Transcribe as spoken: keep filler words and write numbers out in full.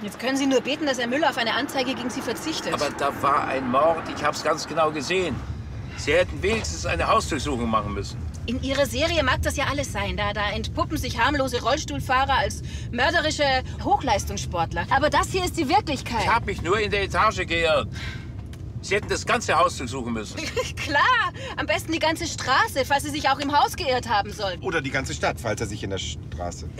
Jetzt können Sie nur beten, dass Herr Müller auf eine Anzeige gegen Sie verzichtet. Aber da war ein Mord, ich hab's ganz genau gesehen. Sie hätten wenigstens eine Hausdurchsuchung machen müssen. In Ihrer Serie mag das ja alles sein. Da, da entpuppen sich harmlose Rollstuhlfahrer als mörderische Hochleistungssportler. Aber das hier ist die Wirklichkeit. Ich habe mich nur in der Etage geirrt. Sie hätten das ganze Haus durchsuchen müssen. Klar, am besten die ganze Straße, falls Sie sich auch im Haus geirrt haben sollten. Oder die ganze Stadt, falls er sich in der Straße...